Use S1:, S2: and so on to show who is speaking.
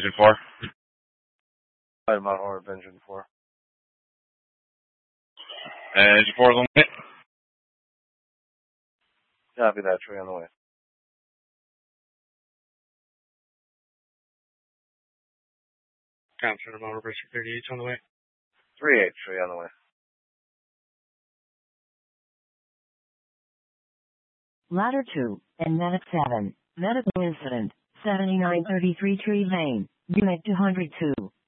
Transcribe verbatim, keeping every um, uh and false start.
S1: engine four.
S2: Item on order of engine four.
S1: And engine four is on the way.
S2: Copy that, tree on the way.
S3: Captain Motor Bridge thirty-eight on the way.
S2: three eight, tree on the way.
S4: Ladder two, and Medic seven, medical incident, seventy-nine thirty-three Tree Lane, Unit two hundred two.